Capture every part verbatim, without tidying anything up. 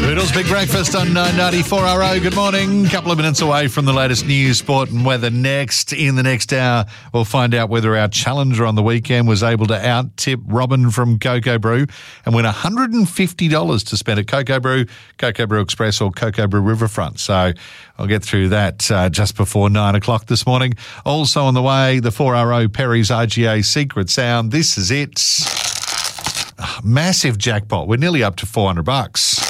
Hoodles, Big Breakfast on nine ninety-four R O. Good morning. A couple of minutes away from the latest news, sport and weather next. In the next hour, we'll find out whether our challenger on the weekend was able to out-tip Robin from Cocoa Brew and win one hundred fifty dollars to spend at Cocoa Brew, Cocoa Brew Express or Cocoa Brew Riverfront. So I'll get through that uh, just before nine o'clock this morning. Also on the way, the four R O Perry's R G A Secret Sound. This is it. Oh, massive jackpot. We're nearly up to four hundred bucks.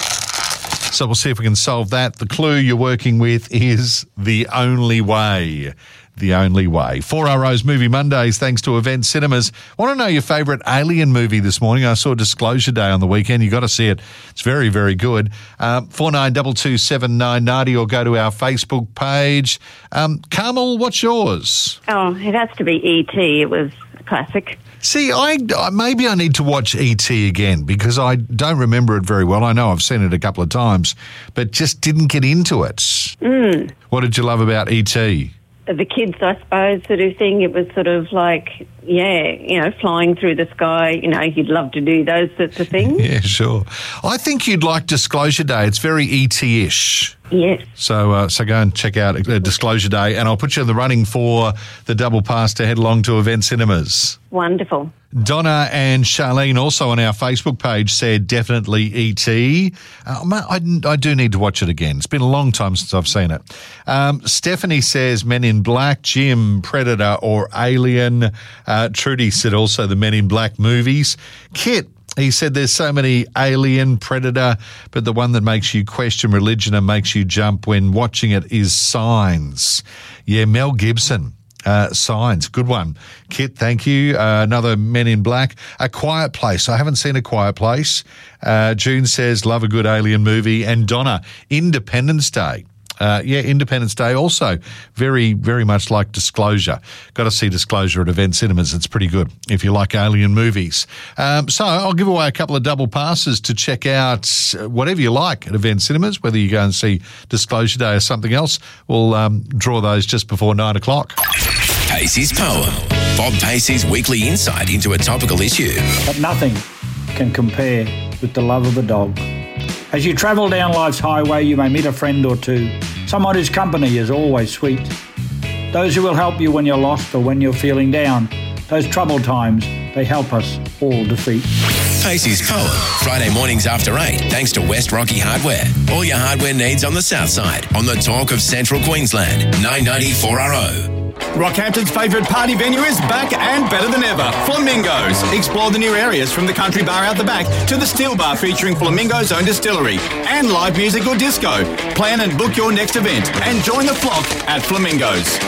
So we'll see if we can solve that. The clue you're working with is the only way. The only way. four R O's Movie Mondays, thanks to Event Cinemas. Want to know your favourite Alien movie this morning? I saw Disclosure Day on the weekend. You've got to see it. It's very, very good. Um, four nine two two seven nine nine zero or go to our Facebook page. Um, Carmel, what's yours? Oh, it has to be E T. It was a classic. See, I maybe I need to watch E T again because I don't remember it very well. I know I've seen it a couple of times, but just didn't get into it. Mm. What did you love about E T? The kids, I suppose, sort of thing. It was sort of like, yeah, you know, flying through the sky. You know, you'd love to do those sorts of things. Yeah, sure. I think you'd like Disclosure Day. It's very E T-ish. Yes. So uh, so go and check out uh, Disclosure Day, and I'll put you in the running for the double pass to head along to Event Cinemas. Wonderful. Donna and Charlene also on our Facebook page said definitely E T. Uh, I, I do need to watch it again. It's been a long time since I've seen it. Um, Stephanie says Men in Black, Jim, Predator or Alien. Uh, Trudy said also the Men in Black movies. Kit, he said there's so many Alien, Predator, but the one that makes you question religion and makes you jump when watching it is Signs. Yeah, Mel Gibson. Uh, Signs, good one. Kit, thank you. Uh, another Men in Black. A Quiet Place. I haven't seen A Quiet Place. Uh, June says, love a good Alien movie. And Donna, Independence Day. Uh, yeah, Independence Day also very, very much like Disclosure. Got to see Disclosure at Event Cinemas. It's pretty good if you like Alien movies. Um, so I'll give away a couple of double passes to check out whatever you like at Event Cinemas, whether you go and see Disclosure Day or something else. We'll um, draw those just before nine o'clock. Pacey's Poem. Bob Pacey's weekly insight into a topical issue. But nothing can compare with the love of a dog. As you travel down life's highway, you may meet a friend or two, someone whose company is always sweet. Those who will help you when you're lost or when you're feeling down. Those troubled times, they help us all defeat. Pacey's Poem, Friday mornings after eight, thanks to West Rocky Hardware. All your hardware needs on the south side, on the talk of Central Queensland, nine ninety-four R O. Rockhampton's favourite party venue is back and better than ever. Flamingos. Explore the new areas from the country bar out the back to the steel bar featuring Flamingo's own distillery and live music or disco. Plan and book your next event and join the flock at Flamingos.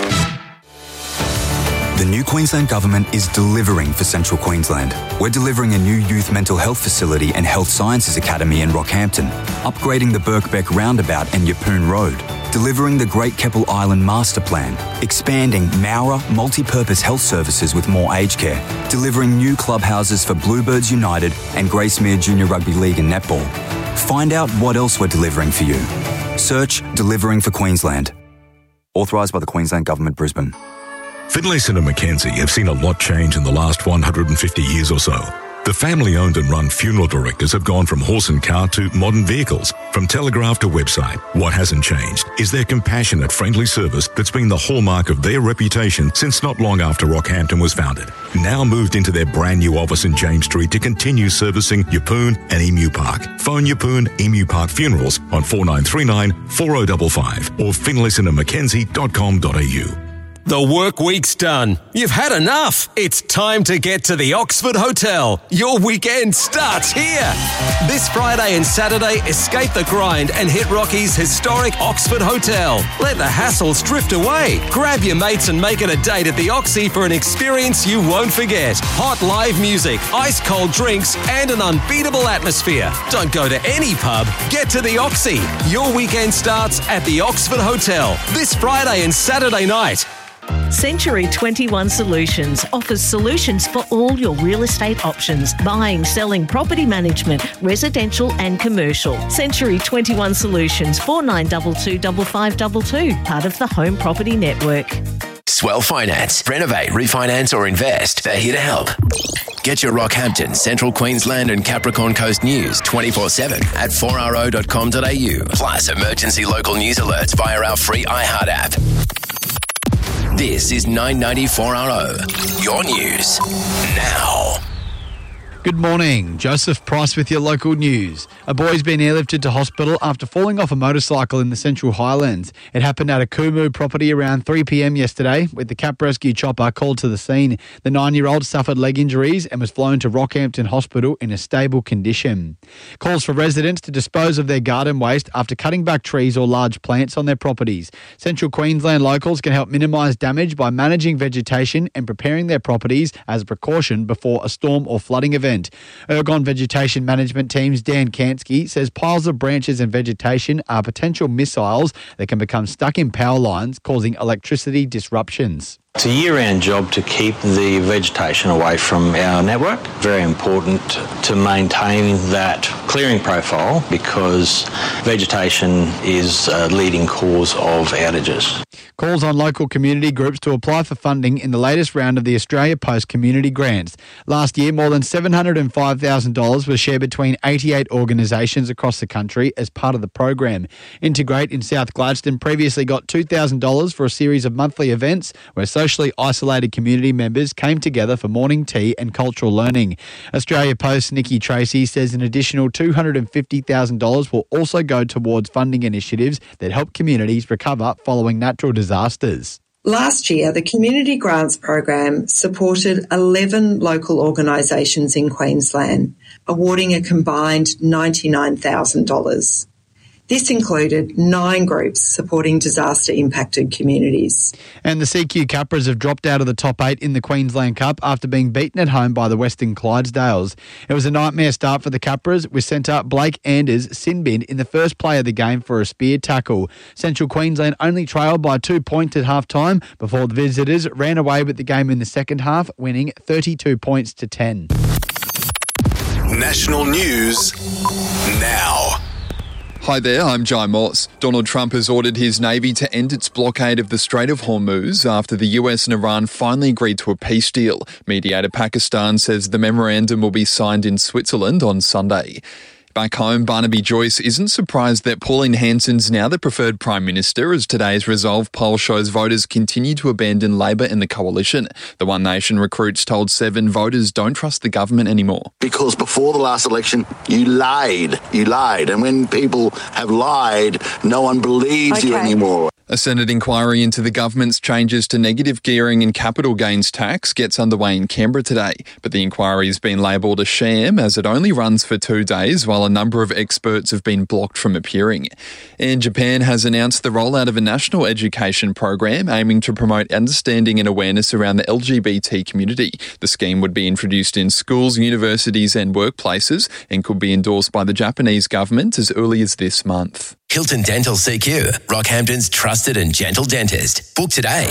The new Queensland Government is delivering for Central Queensland. We're delivering a new youth mental health facility and health sciences academy in Rockhampton, upgrading the Birkbeck Roundabout and Yeppoon Road, delivering the Great Keppel Island Master Plan, expanding Mowra multi-purpose health services with more aged care, delivering new clubhouses for Bluebirds United and Gracemere Junior Rugby League and Netball. Find out what else we're delivering for you. Search Delivering for Queensland. Authorised by the Queensland Government, Brisbane. Finlayson and Mackenzie have seen a lot change in the last one hundred fifty years or so. The family-owned and run funeral directors have gone from horse and cart to modern vehicles, from telegraph to website. What hasn't changed is their compassionate, friendly service that's been the hallmark of their reputation since not long after Rockhampton was founded. Now moved into their brand new office in James Street to continue servicing Yeppoon and Emu Park. Phone Yeppoon Emu Park Funerals on four nine three nine, four oh five five or finlayson and mackenzie dot com dot a u. The work week's done. You've had enough. It's time to get to the Oxford Hotel. Your weekend starts here. This Friday and Saturday, escape the grind and hit Rocky's historic Oxford Hotel. Let the hassles drift away. Grab your mates and make it a date at the Oxy for an experience you won't forget. Hot live music, ice cold drinks, and an unbeatable atmosphere. Don't go to any pub. Get to the Oxy. Your weekend starts at the Oxford Hotel this Friday and Saturday night. Century twenty-one Solutions offers solutions for all your real estate options, buying, selling, property management, residential and commercial. Century twenty-one Solutions, four nine two two five five two two, part of the Home Property Network. Swell Finance. Renovate, refinance or invest. They're here to help. Get your Rockhampton, Central Queensland and Capricorn Coast news twenty-four seven at four r o dot com dot a u. Plus emergency local news alerts via our free iHeart app. This is nine ninety four R O. Your news now. Good morning. Joseph Price with your local news. A boy's been airlifted to hospital after falling off a motorcycle in the Central Highlands. It happened at a Kumu property around three p m yesterday, with the Cap Rescue chopper called to the scene. The nine-year-old suffered leg injuries and was flown to Rockhampton Hospital in a stable condition. Calls for residents to dispose of their garden waste after cutting back trees or large plants on their properties. Central Queensland locals can help minimise damage by managing vegetation and preparing their properties as a precaution before a storm or flooding event. Ergon Vegetation Management Team's Dan Kansky says piles of branches and vegetation are potential missiles that can become stuck in power lines, causing electricity disruptions. It's a year-round job to keep the vegetation away from our network. Very important to maintain that clearing profile because vegetation is a leading cause of outages. Calls on local community groups to apply for funding in the latest round of the Australia Post Community Grants. Last year, more than seven hundred five thousand dollars was shared between eighty-eight organisations across the country as part of the program. Integrate in South Gladstone previously got two thousand dollars for a series of monthly events where socially isolated community members came together for morning tea and cultural learning. Australia Post Nikki Tracy says an additional two hundred fifty thousand dollars will also go towards funding initiatives that help communities recover following natural disasters. Last year, the Community Grants Program supported eleven local organisations in Queensland, awarding a combined ninety-nine thousand dollars. This included nine groups supporting disaster-impacted communities. And the C Q Capras have dropped out of the top eight in the Queensland Cup after being beaten at home by the Western Clydesdales. It was a nightmare start for the Capras, with centre Blake Anders sin bin in the first play of the game for a spear tackle. Central Queensland only trailed by two points at half-time before the visitors ran away with the game in the second half, winning thirty-two points to ten. National news now. Hi there, I'm Jai Moss. Donald Trump has ordered his Navy to end its blockade of the Strait of Hormuz after the U S and Iran finally agreed to a peace deal. Mediator Pakistan says the memorandum will be signed in Switzerland on Sunday. Back home, Barnaby Joyce isn't surprised that Pauline Hanson's now the preferred Prime Minister, as today's Resolve poll shows voters continue to abandon Labor and the coalition. The One Nation recruits told Seven voters don't trust the government anymore. Because before the last election, you lied. You lied. And when people have lied, no one believes okay. you anymore. A Senate inquiry into the government's changes to negative gearing and capital gains tax gets underway in Canberra today, but the inquiry has been labelled a sham as it only runs for two days while a number of experts have been blocked from appearing. And Japan has announced the rollout of a national education program aiming to promote understanding and awareness around the L G B T community. The scheme would be introduced in schools, universities and workplaces and could be endorsed by the Japanese government as early as this month. Hilton Dental C Q, Rockhampton's trusted and gentle dentist. Book today.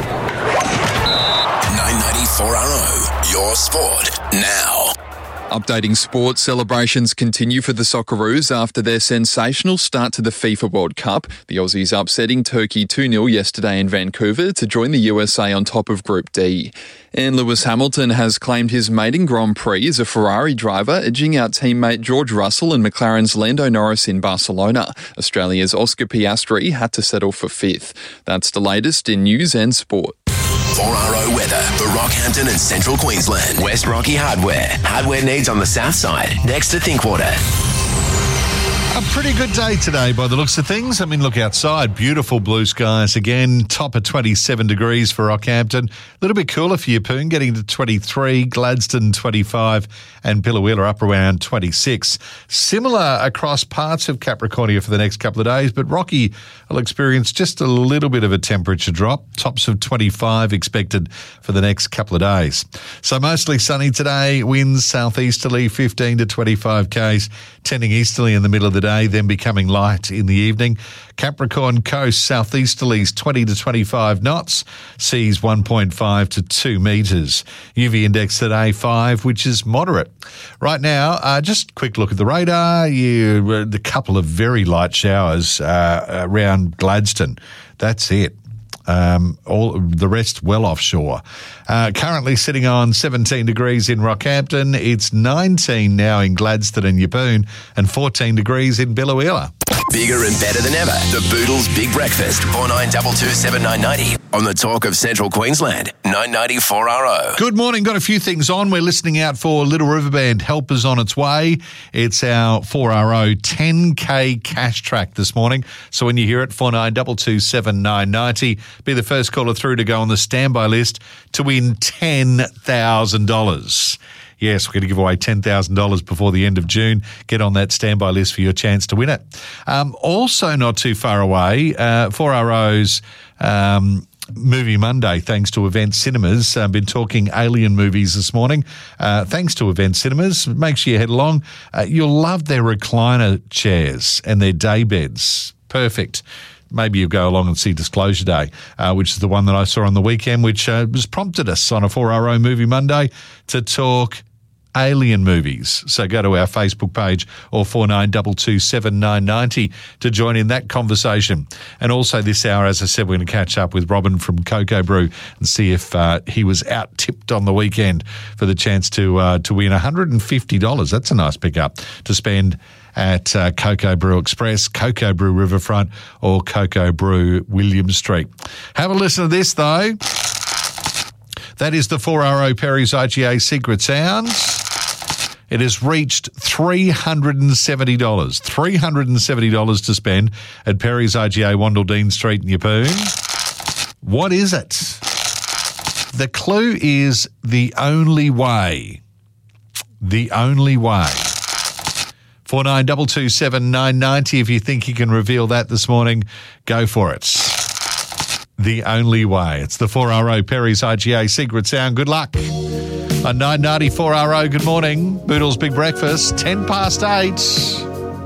nine ninety-four R O, your sport now. Updating sports, celebrations continue for the Socceroos after their sensational start to the FIFA World Cup. The Aussies upsetting Turkey two nil yesterday in Vancouver to join the U S A on top of Group D. And Lewis Hamilton has claimed his maiden Grand Prix as a Ferrari driver, edging out teammate George Russell and McLaren's Lando Norris in Barcelona. Australia's Oscar Piastri had to settle for fifth. That's the latest in news and sport. four R O weather for Rockhampton and Central Queensland. West Rocky Hardware. Hardware needs on the south side, next to Thinkwater. A pretty good day today by the looks of things. I mean, look outside. Beautiful blue skies again. Top of twenty-seven degrees for Rockhampton. A little bit cooler for Yeppoon, getting to twenty-three. Gladstone, twenty-five. And Billawheeler up around twenty-six. Similar across parts of Capricornia for the next couple of days, but Rocky will experience just a little bit of a temperature drop. Tops of twenty-five expected for the next couple of days. So mostly sunny today. Winds southeasterly, fifteen to twenty-five k's. Tending easterly in the middle of the day, then becoming light in the evening. Capricorn coast southeasterlies twenty to twenty-five knots, seas one point five to two metres. U V index today five, which is moderate. Right now, uh, just a quick look at the radar. You, uh, the couple of very light showers uh, around Gladstone. That's it. Um, all the rest well offshore. Uh, currently sitting on seventeen degrees in Rockhampton. It's nineteen now in Gladstone and Yeppoon and fourteen degrees in Biloela. Bigger and better than ever. The Boodles Big Breakfast. four nine two two seven nine nine zero on the Talk of Central Queensland. nine ninety four R O. Good morning. Got a few things on. We're listening out for Little River Band. Help is on its way. It's our four R O ten K cash track this morning. So when you hear it, four nine two two seven nine nine zero, be the first caller through to go on the standby list to win ten thousand dollars. Yes, we're going to give away ten thousand dollars before the end of June. Get on that standby list for your chance to win it. Um, also not too far away, uh, four R O's um, Movie Monday, thanks to Event Cinemas. I've been talking Alien movies this morning. Uh, thanks to Event Cinemas. Make sure you head along. Uh, you'll love their recliner chairs and their day beds. Perfect. Maybe you'll go along and see Disclosure Day, uh, which is the one that I saw on the weekend, which uh, was prompted us on a four R O Movie Monday to talk Alien movies. So go to our Facebook page or four nine two two seven nine nine zero to join in that conversation. And also this hour, as I said, we're going to catch up with Robin from Cocoa Brew and see if uh, he was out tipped on the weekend for the chance to uh, to win one hundred fifty dollars. That's a nice pickup to spend at uh, Cocoa Brew Express, Cocoa Brew Riverfront or Cocoa Brew William Street. Have a listen to this, though. That is the four R O Perry's I G A Secret Sounds. It has reached three hundred seventy dollars. three hundred seventy dollars to spend at Perry's I G A, Wandle Street in Yeppoon. What is it? The clue is the only way. The only way. four nine two two seven nine nine zero. If you think you can reveal that this morning, go for it. The only way. It's the four R O Perry's I G A Secret Sound. Good luck. On nine ninety four R O, good morning. Boodles Big Breakfast, ten past eight.